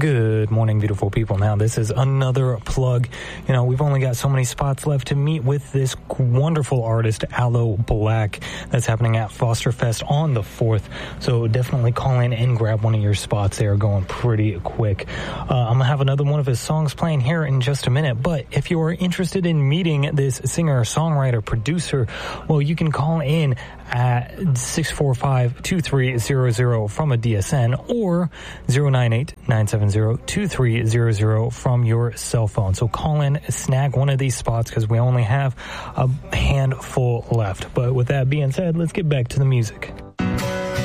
Good morning, beautiful people. Now, this is another plug. You know, we've only got so many spots left to meet with this wonderful artist, Aloe Blacc. That's happening at Foster Fest on the 4th. So definitely call in and grab one of your spots. They are going pretty quick. I'm going to have another one of his songs playing here in just a minute. But if you are interested in meeting this singer, songwriter, producer, well, you can call in at 645-2300 from a DSN or 098-970-2300 from your cell phone. So call in, snag one of these spots because we only have a handful left. But with that being said, let's get back to the music.